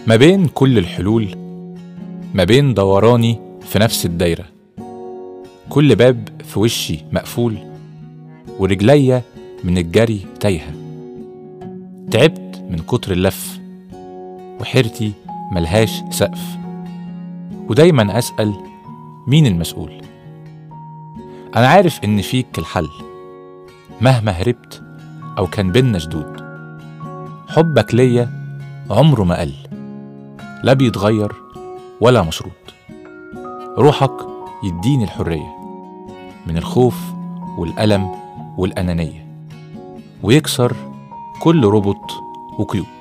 ما بين كل الحلول، ما بين دوراني في نفس الدايرة، كل باب في وشي مقفول ورجليا من الجري تايهة. تعبت من كتر اللف وحيرتي ملهاش سقف، ودايما أسأل مين المسؤول. أنا عارف إن فيك الحل مهما هربت أو كان بينا شدود. حبك ليا عمره ما قل، لا بيتغير ولا مشروط. روحك يديني الحرية من الخوف والألم والأنانية، ويكسر كل ربط وقيود.